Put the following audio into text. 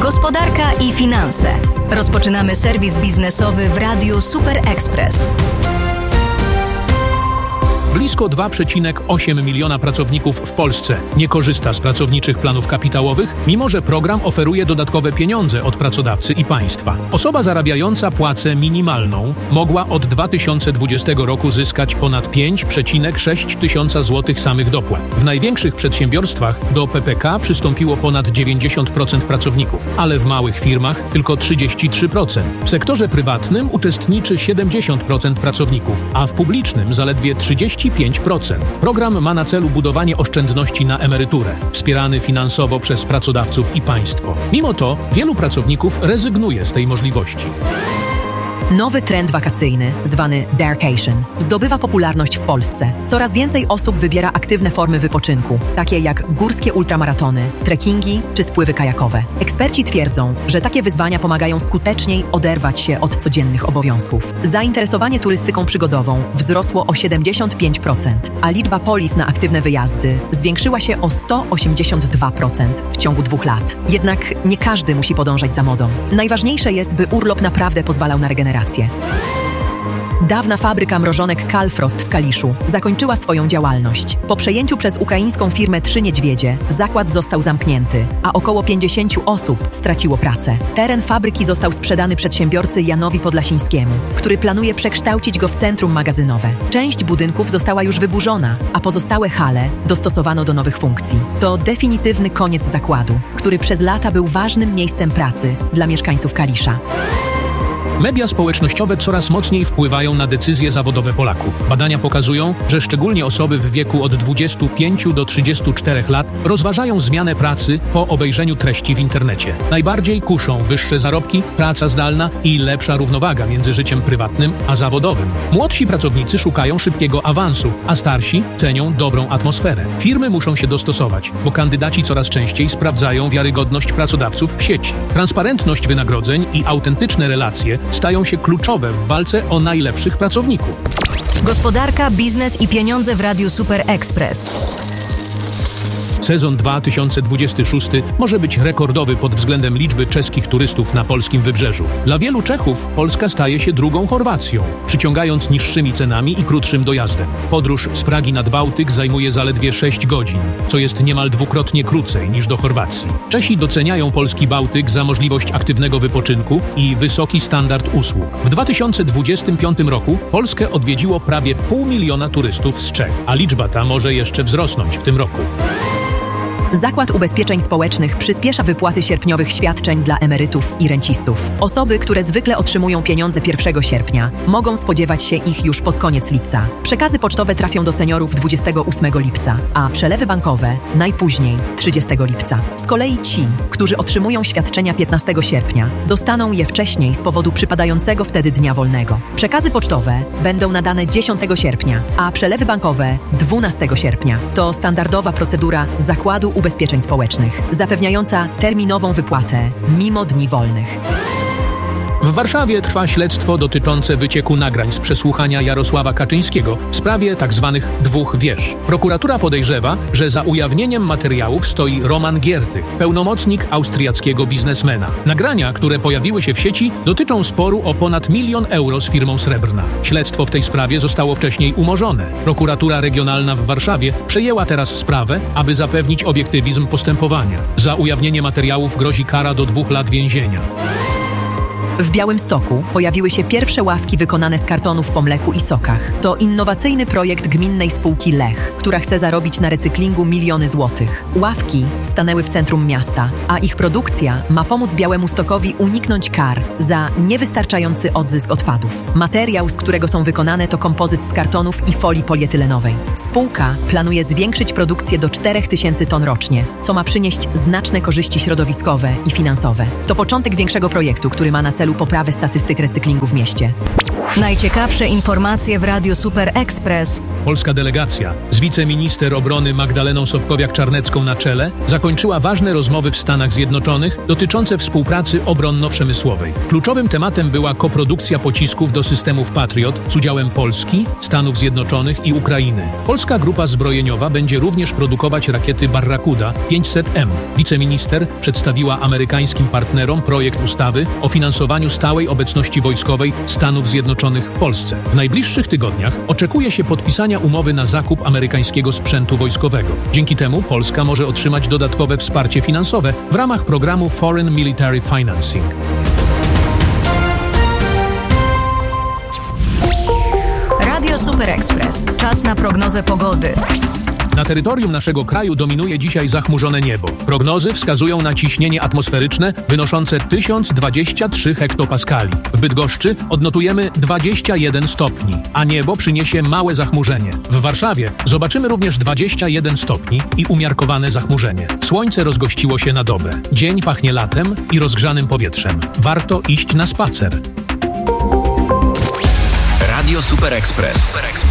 Gospodarka i finanse. Rozpoczynamy serwis biznesowy w Radiu Super Express. Blisko 2,8 miliona pracowników w Polsce nie korzysta z pracowniczych planów kapitałowych, mimo że program oferuje dodatkowe pieniądze od pracodawcy i państwa. Osoba zarabiająca płacę minimalną mogła od 2020 roku zyskać ponad 5,6 tysiąca złotych samych dopłat. W największych przedsiębiorstwach do PPK przystąpiło ponad 90% pracowników, ale w małych firmach tylko 33%. W sektorze prywatnym uczestniczy 70% pracowników, a w publicznym zaledwie 35%. Program ma na celu budowanie oszczędności na emeryturę, wspierany finansowo przez pracodawców i państwo. Mimo to wielu pracowników rezygnuje z tej możliwości. Nowy trend wakacyjny, zwany Darkation, zdobywa popularność w Polsce. Coraz więcej osób wybiera aktywne formy wypoczynku, takie jak górskie ultramaratony, trekkingi czy spływy kajakowe. Eksperci twierdzą, że takie wyzwania pomagają skuteczniej oderwać się od codziennych obowiązków. Zainteresowanie turystyką przygodową wzrosło o 75%, a liczba polis na aktywne wyjazdy zwiększyła się o 182% w ciągu 2 lat. Jednak nie każdy musi podążać za modą. Najważniejsze jest, by urlop naprawdę pozwalał na regenerację. Dawna fabryka mrożonek Kalfrost w Kaliszu zakończyła swoją działalność. Po przejęciu przez ukraińską firmę Trzy Niedźwiedzie zakład został zamknięty, a około 50 osób straciło pracę. Teren fabryki został sprzedany przedsiębiorcy Janowi Podlasińskiemu, który planuje przekształcić go w centrum magazynowe. Część budynków została już wyburzona, a pozostałe hale dostosowano do nowych funkcji. To definitywny koniec zakładu, który przez lata był ważnym miejscem pracy dla mieszkańców Kalisza. Media społecznościowe coraz mocniej wpływają na decyzje zawodowe Polaków. Badania pokazują, że szczególnie osoby w wieku od 25 do 34 lat rozważają zmianę pracy po obejrzeniu treści w internecie. Najbardziej kuszą wyższe zarobki, praca zdalna i lepsza równowaga między życiem prywatnym a zawodowym. Młodsi pracownicy szukają szybkiego awansu, a starsi cenią dobrą atmosferę. Firmy muszą się dostosować, bo kandydaci coraz częściej sprawdzają wiarygodność pracodawców w sieci. Transparentność wynagrodzeń i autentyczne relacje stają się kluczowe w walce o najlepszych pracowników. Gospodarka, biznes i pieniądze w Radiu Super Express. Sezon 2026 może być rekordowy pod względem liczby czeskich turystów na polskim wybrzeżu. Dla wielu Czechów Polska staje się drugą Chorwacją, przyciągając niższymi cenami i krótszym dojazdem. Podróż z Pragi nad Bałtyk zajmuje zaledwie 6 godzin, co jest niemal dwukrotnie krócej niż do Chorwacji. Czesi doceniają polski Bałtyk za możliwość aktywnego wypoczynku i wysoki standard usług. W 2025 roku Polskę odwiedziło prawie 500 000 turystów z Czech, a liczba ta może jeszcze wzrosnąć w tym roku. Zakład Ubezpieczeń Społecznych przyspiesza wypłaty sierpniowych świadczeń dla emerytów i rencistów. Osoby, które zwykle otrzymują pieniądze 1 sierpnia, mogą spodziewać się ich już pod koniec lipca. Przekazy pocztowe trafią do seniorów 28 lipca, a przelewy bankowe najpóźniej 30 lipca. Z kolei ci, którzy otrzymują świadczenia 15 sierpnia, dostaną je wcześniej z powodu przypadającego wtedy dnia wolnego. Przekazy pocztowe będą nadane 10 sierpnia, a przelewy bankowe 12 sierpnia. To standardowa procedura Zakładu Ubezpieczeń Społecznych, zapewniająca terminową wypłatę mimo dni wolnych. W Warszawie trwa śledztwo dotyczące wycieku nagrań z przesłuchania Jarosława Kaczyńskiego w sprawie tzw. 2 wież. Prokuratura podejrzewa, że za ujawnieniem materiałów stoi Roman Giertych, pełnomocnik austriackiego biznesmena. Nagrania, które pojawiły się w sieci, dotyczą sporu o ponad 1 000 000 euro z firmą Srebrna. Śledztwo w tej sprawie zostało wcześniej umorzone. Prokuratura Regionalna w Warszawie przejęła teraz sprawę, aby zapewnić obiektywizm postępowania. Za ujawnienie materiałów grozi kara do 2 lat więzienia. W Białymstoku pojawiły się pierwsze ławki wykonane z kartonów po mleku i sokach. To innowacyjny projekt gminnej spółki Lech, która chce zarobić na recyklingu miliony złotych. Ławki stanęły w centrum miasta, a ich produkcja ma pomóc Białemustokowi uniknąć kar za niewystarczający odzysk odpadów. Materiał, z którego są wykonane, to kompozyt z kartonów i folii polietylenowej. Spółka planuje zwiększyć produkcję do 4000 ton rocznie, co ma przynieść znaczne korzyści środowiskowe i finansowe. To początek większego projektu, który ma na celu poprawę statystyk recyklingu w mieście. Najciekawsze informacje w Radiu Super Express. Polska delegacja z wiceminister obrony Magdaleną Sobkowiak-Czarnecką na czele zakończyła ważne rozmowy w Stanach Zjednoczonych dotyczące współpracy obronno-przemysłowej. Kluczowym tematem była koprodukcja pocisków do systemów Patriot z udziałem Polski, Stanów Zjednoczonych i Ukrainy. Polska grupa zbrojeniowa będzie również produkować rakiety Barracuda 500M. Wiceminister przedstawiła amerykańskim partnerom projekt ustawy o finansowaniu stałej obecności wojskowej Stanów Zjednoczonych w Polsce. W najbliższych tygodniach oczekuje się podpisania umowy na zakup amerykańskiego sprzętu wojskowego. Dzięki temu Polska może otrzymać dodatkowe wsparcie finansowe w ramach programu Foreign Military Financing. Radio Super Express. Czas na prognozę pogody. Na terytorium naszego kraju dominuje dzisiaj zachmurzone niebo. Prognozy wskazują na ciśnienie atmosferyczne wynoszące 1023 hektopaskali. W Bydgoszczy odnotujemy 21 stopni, a niebo przyniesie małe zachmurzenie. W Warszawie zobaczymy również 21 stopni i umiarkowane zachmurzenie. Słońce rozgościło się na dobę. Dzień pachnie latem i rozgrzanym powietrzem. Warto iść na spacer. Radio Super Express.